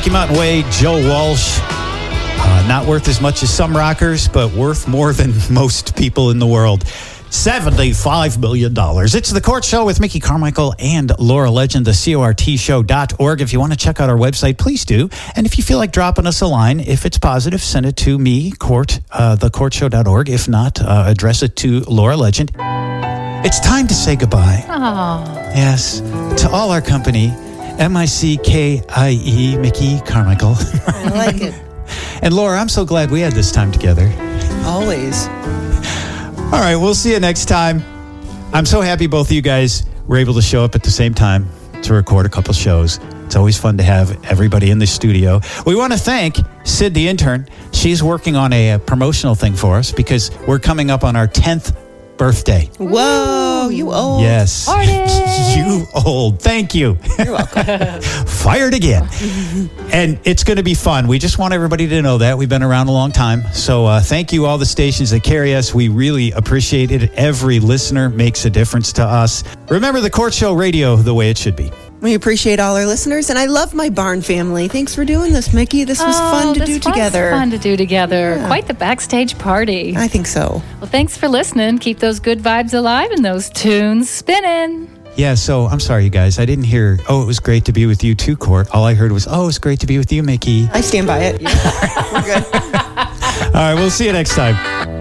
Rocky Mountain Way, Joe Walsh. Not worth as much as some rockers, but worth more than most people in the world. $75 million. It's The Court Show with Mickey Carmichael and Laura Legend, the CORTshow.org. If you want to check out our website, please do. And if you feel like dropping us a line, if it's positive, send it to me, thecourtshow.org. If not, address it to Laura Legend. It's time to say goodbye. Oh. Yes. To all our company, MICKIE, Mickey Carmichael. I like it. And Laura, I'm so glad we had this time together. Always. All right, we'll see you next time. I'm so happy both of you guys were able to show up at the same time to record a couple shows. It's always fun to have everybody in the studio. We want to thank Sid, the intern. She's working on a promotional thing for us because we're coming up on our 10th birthday. Whoa, you old. Yes. You old. Thank you. You're welcome. Fired again. And it's going to be fun. We just want everybody to know that. We've been around a long time. So thank you, all the stations that carry us. We really appreciate it. Every listener makes a difference to us. Remember The Court Show Radio the way it should be. We appreciate all our listeners, and I love my barn family. Thanks for doing this, Mickey. This was fun to do together. Fun to do together. Yeah. Quite the backstage party. I think so. Well, thanks for listening. Keep those good vibes alive and those tunes spinning. Yeah, so I'm sorry, you guys. I didn't hear, it was great to be with you too, Court. All I heard was, it's great to be with you, Mickey. I stand by it. Yeah. We're good. All right, we'll see you next time.